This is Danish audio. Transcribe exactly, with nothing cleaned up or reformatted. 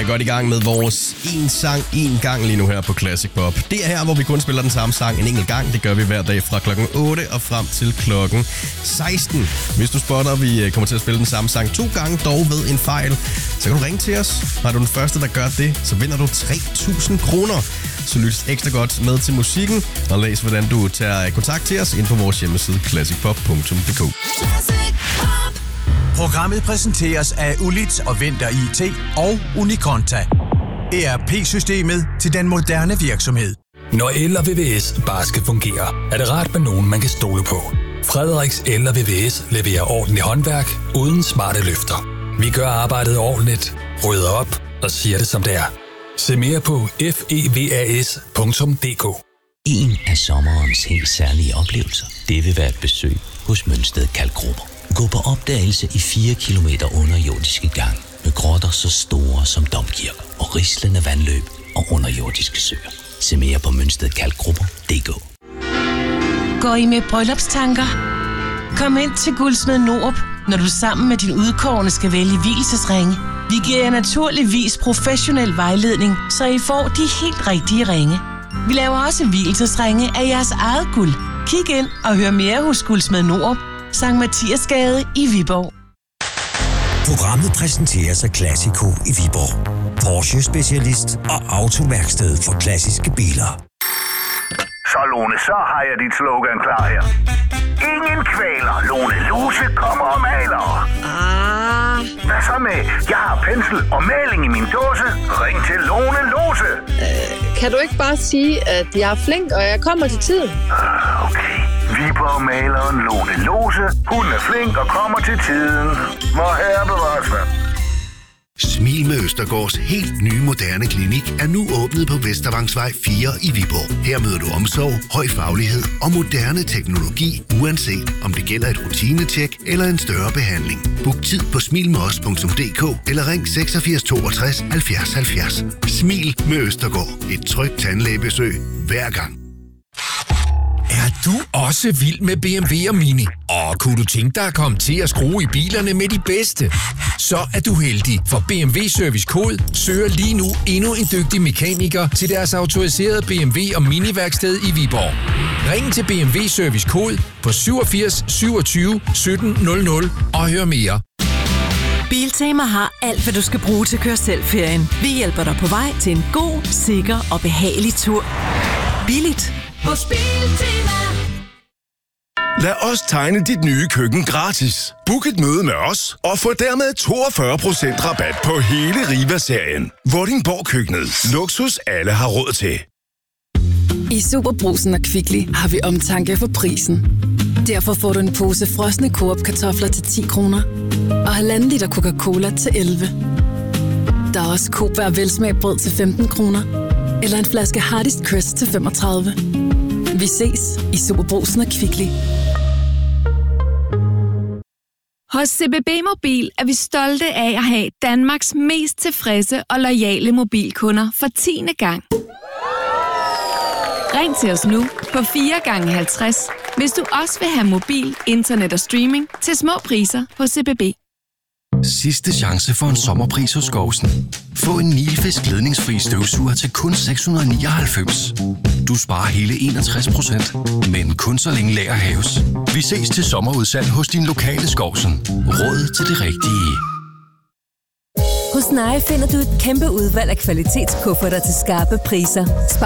er godt i gang med vores en sang, en gang lige nu her på Classic Pop. Det er her, hvor vi kun spiller den samme sang en enkelt gang. Det gør vi hver dag fra klokken otte og frem til klokken seksten. Hvis du spotter, at vi kommer til at spille den samme sang to gange, dog ved en fejl, så kan du ringe til os. Har du den første, der gør det, så vinder du tre tusind kroner. Så lyt ekstra godt med til musikken, og læs, hvordan du tager kontakt til os ind på vores hjemmeside classic pop punktum d k. Programmet præsenteres af Ulit og Venter I T og Unikonta. E R P-systemet til den moderne virksomhed. Når el og V V S bare skal fungere, er det rart med nogen, man kan stole på. Frederiks El og V V S leverer ordentligt håndværk uden smarte løfter. Vi gør arbejdet ordentligt, rydder op og siger det som det er. Se mere på fevas punktum d k. En af sommerens helt særlige oplevelser, det vil være et besøg hos Mønsted Kalkgrupper. Gå på opdagelse i fire kilometer underjordiske gang med grotter så store som domkirker og rislende vandløb og underjordiske søer. Se mere på mønsted kalkgrupper punktum d k. Går I med bryllupstanker? Kom ind til Guldsmed Nordrup, når du sammen med din udkårne skal vælge vielsesringe. Vi giver jer naturligvis professionel vejledning, så I får de helt rigtige ringe. Vi laver også vielsesringe af jeres eget guld. Kig ind og hør mere hos Guldsmed Nordrup, Sankt Mathiasgade i Viborg. Programmet præsenteres af Classico i Viborg. Porsche-specialist og autoværksted for klassiske biler. Så Lone, så har jeg dit slogan klar her. Ingen kvæler, Lone Lose kommer og maler. Ah. Hvad så med, jeg har pensel og maling i min dåse. Ring til Lone Lose. Øh, kan du ikke bare sige, at jeg er flink, og jeg kommer til tiden? Uh, okay. Viborg-maleren Lone Lose. Hun er flink og kommer til tiden. Hvor herre bevares hvad. Smil med Østergaards helt nye moderne klinik er nu åbnet på Vestervangsvej fire i Viborg. Her møder du omsorg, høj faglighed og moderne teknologi, uanset om det gælder et rutinetjek eller en større behandling. Book tid på smil med os punktum d k eller ring seksogfirs toogtres halvfjerds halvfjerds. Smil med Østergaard. Et trygt tandlægebesøg hver gang. Er du også vild med B M W og Mini? Og kunne du tænke dig at komme til at skrue i bilerne med de bedste? Så er du heldig, for B M W Service Code søger lige nu endnu en dygtig mekaniker til deres autoriserede B M W og Mini-værksted i Viborg. Ring til B M W Service Code på syvogfirs syvogtyve sytten nul nul og hør mere. Biltema har alt, hvad du skal bruge til at køre selv-ferien. Vi hjælper dig på vej til en god, sikker og behagelig tur. Billigt. Hos Biltema. Lad os tegne dit nye køkken gratis. Book et møde med os og få dermed toogfyrre procent rabat på hele Riva-serien. Vordingborg Køkkenet. Luksus alle har råd til. I Superbrugsen og Kvickly har vi omtanke for prisen. Derfor får du en pose frosne Coop-kartofler til ti kroner og halvanden liter Coca-Cola til elleve. Der er også Coop Hver Velsmag brød til femten kroner eller en flaske Hardest Crest til femogtredive. Vi ses i Superbrugsen og Kvickly. Hos C B B Mobil er vi stolte af at have Danmarks mest tilfredse og loyale mobilkunder for tiende gang. Ring til os nu på fire gange halvtreds, hvis du også vil have mobil, internet og streaming til små priser hos C B B. Sidste chance for en sommerpris hos Skovsen. Få en Nilfisk ledningsfri støvsuger til kun seks hundrede og nioghalvfems. Du sparer hele enogtres procent, men kun så længe lager haves. Vi ses til sommerudsalg hos din lokale Skovsen. Råd til det rigtige. Hos Nye finder du et kæmpe udvalg af kvalitetskufferter til skarpe priser.